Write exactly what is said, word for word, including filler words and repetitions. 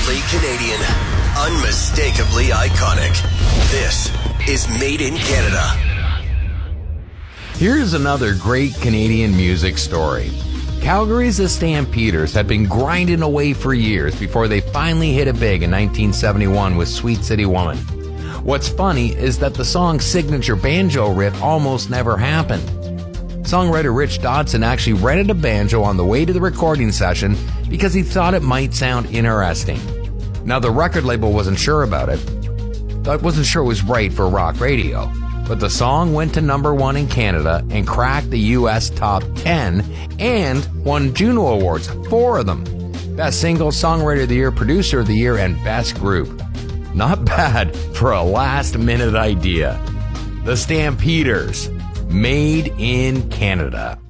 Proudly Canadian. Unmistakably iconic. This is Made in Canada. Here's another great Canadian music story. Calgary's The Stampeders had been grinding away for years before they finally hit it big in nineteen seventy-one with Sweet City Woman. What's funny is that the song's signature banjo riff almost never happened. Songwriter Rich Dodson actually rented a banjo on the way to the recording session because he thought it might sound interesting. Now, the record label wasn't sure about it. It wasn't sure it was right for rock radio. But the song went to number one in Canada and cracked the U S top ten and won Juno Awards, four of them. Best Single, Songwriter of the Year, Producer of the Year, and Best Group. Not bad for a last-minute idea. The Stampeders, Made in Canada.